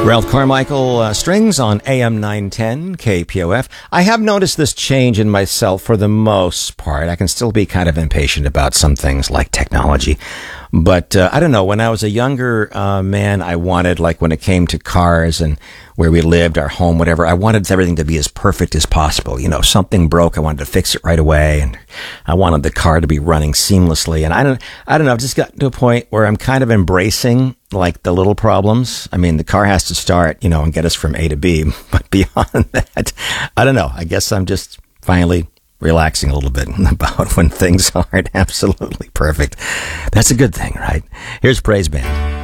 Ralph Carmichael, strings on AM 910 KPOF. I have noticed this change in myself for the most part. I can still be kind of impatient about some things like technology. But I don't know, when I was a younger man, I wanted, like when it came to cars and where we lived, our home, whatever, I wanted everything to be as perfect as possible. You know, something broke, I wanted to fix it right away, and I wanted the car to be running seamlessly. And I don't know, I've just gotten to a point where I'm kind of embracing like the little problems. I mean, the car has to start, you know, and get us from A to B. But beyond that, I don't know. I guess I'm just finally relaxing a little bit about when things aren't absolutely perfect. That's a good thing, right? Here's Praise Band.